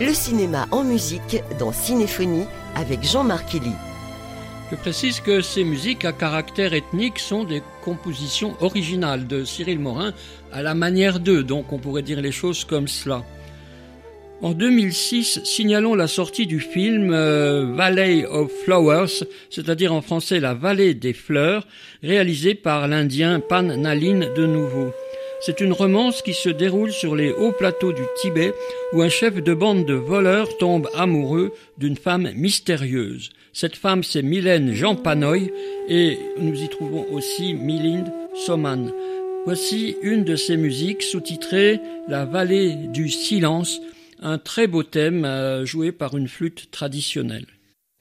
Le cinéma en musique dans Cinéphonie avec Jean-Marc Elie. Je précise que ces musiques à caractère ethnique sont des compositions originales de Cyril Morin à la manière d'eux, donc on pourrait dire les choses comme cela. En 2006, signalons la sortie du film Valley of Flowers, c'est-à-dire en français La Vallée des Fleurs, réalisé par l'Indien Pan Nalin de nouveau. C'est une romance qui se déroule sur les hauts plateaux du Tibet où un chef de bande de voleurs tombe amoureux d'une femme mystérieuse. Cette femme, c'est Mylène Jean Panoy et nous y trouvons aussi Milind Soman. Voici une de ces musiques sous-titrée La Vallée du Silence, un très beau thème joué par une flûte traditionnelle.